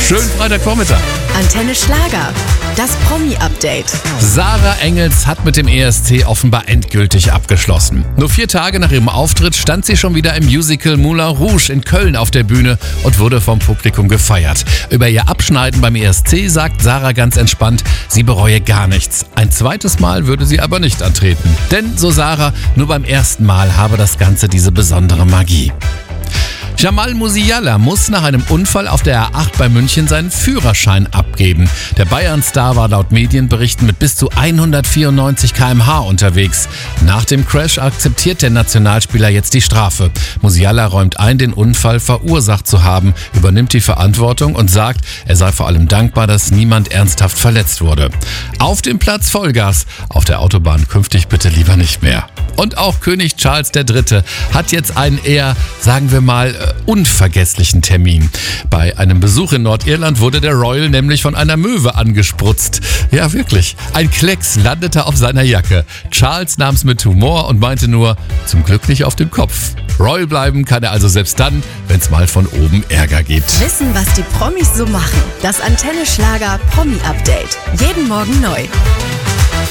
Schönen Freitagvormittag. Antenne Schlager, das Promi-Update. Sarah Engels hat mit dem ESC offenbar endgültig abgeschlossen. Nur 4 Tage nach ihrem Auftritt stand sie schon wieder im Musical Moulin Rouge in Köln auf der Bühne und wurde vom Publikum gefeiert. Über ihr Abschneiden beim ESC sagt Sarah ganz entspannt, sie bereue gar nichts. Ein zweites Mal würde sie aber nicht antreten. Denn, so Sarah, nur beim ersten Mal habe das Ganze diese besondere Magie. Jamal Musiala muss nach einem Unfall auf der A8 bei München seinen Führerschein abgeben. Der Bayern-Star war laut Medienberichten mit bis zu 194 km/h unterwegs. Nach dem Crash akzeptiert der Nationalspieler jetzt die Strafe. Musiala räumt ein, den Unfall verursacht zu haben, übernimmt die Verantwortung und sagt, er sei vor allem dankbar, dass niemand ernsthaft verletzt wurde. Auf dem Platz Vollgas, auf der Autobahn künftig bitte lieber nicht mehr. Und auch König Charles III. Hat jetzt einen eher, sagen wir mal, unvergesslichen Termin. Bei einem Besuch in Nordirland wurde der Royal nämlich von einer Möwe angesprutzt. Ja, wirklich. Ein Klecks landete auf seiner Jacke. Charles nahm es mit Humor und meinte nur, zum Glück nicht auf dem Kopf. Royal bleiben kann er also selbst dann, wenn es mal von oben Ärger gibt. Wissen, was die Promis so machen. Das Antenne Schlager Promi-Update. Jeden Morgen neu.